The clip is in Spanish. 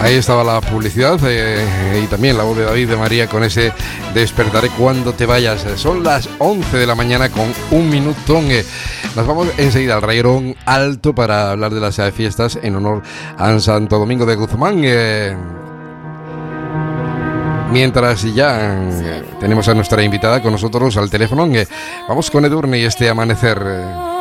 Ahí estaba la publicidad y también la voz de David de María con ese Despertaré cuando te vayas. Son las 11 de la mañana con un minuto. Nos vamos enseguida al Rayón Alto para hablar de las fiestas en honor a Santo Domingo de Guzmán. Mientras ya tenemos a nuestra invitada con nosotros al teléfono, vamos con Edurne y este amanecer.